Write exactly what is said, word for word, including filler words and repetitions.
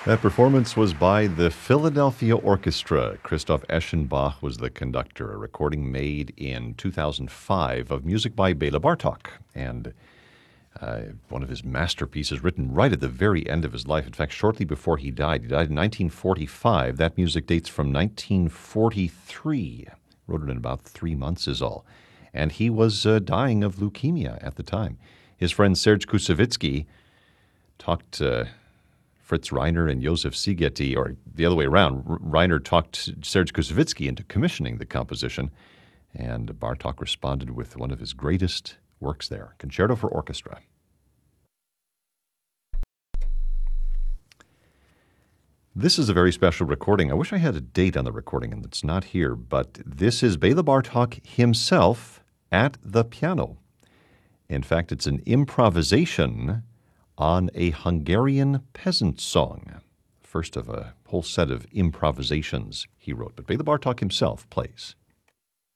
That performance was by the Philadelphia Orchestra. Christoph Eschenbach was the conductor, a recording made in two thousand five of music by Bela Bartok. And uh, one of his masterpieces written right at the very end of his life. In fact, shortly before he died. He died in nineteen forty-five. That music dates from nineteen forty-three. Wrote it in about three months is all. And he was uh, dying of leukemia at the time. His friend Serge Koussevitzky talked... Uh, Fritz Reiner and Josef Szigeti, or the other way around, Reiner talked Serge Koussevitzky into commissioning the composition, and Bartók responded with one of his greatest works there, Concerto for Orchestra. This is a very special recording. I wish I had a date on the recording, and it's not here, but this is Bela Bartók himself at the piano. In fact, it's an improvisation on a Hungarian peasant song, first of a whole set of improvisations he wrote. But Bela Bartók himself plays.